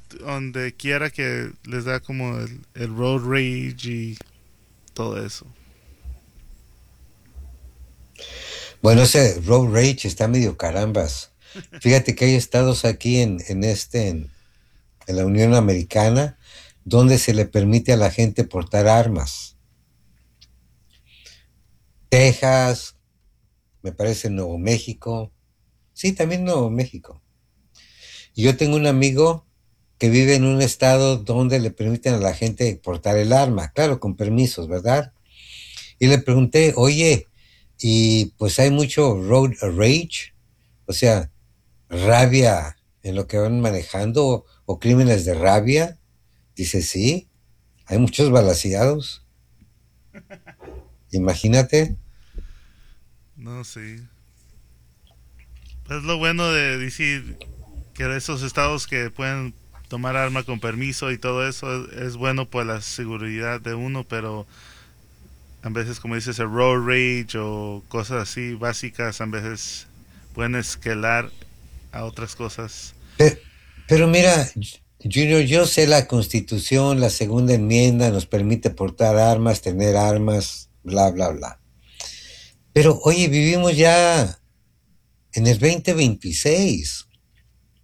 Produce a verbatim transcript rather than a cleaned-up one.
donde quiera que les da como el, el road rage y todo eso. Bueno, ese road rage está medio carambas. Fíjate que hay estados aquí en, en este, en, en la Unión Americana, donde se le permite a la gente portar armas. Texas, me parece Nuevo México. Sí, también Nuevo México. Y yo tengo un amigo que vive en un estado donde le permiten a la gente portar el arma, claro, con permisos, ¿verdad? Y le pregunté, oye, y pues hay mucho road rage, o sea, rabia en lo que van manejando o, o crímenes de rabia. Dice, sí, hay muchos balaceados. Imagínate. No, sí. Es lo bueno de decir que de esos estados que pueden tomar arma con permiso y todo eso es, es bueno por la seguridad de uno, pero a veces, como dices, el road rage o cosas así básicas, a veces pueden escalar a otras cosas. Pero, pero mira, Junior, yo sé la Constitución, la segunda enmienda nos permite portar armas, tener armas, bla, bla, bla. Pero oye, vivimos ya en el dos mil veintiséis.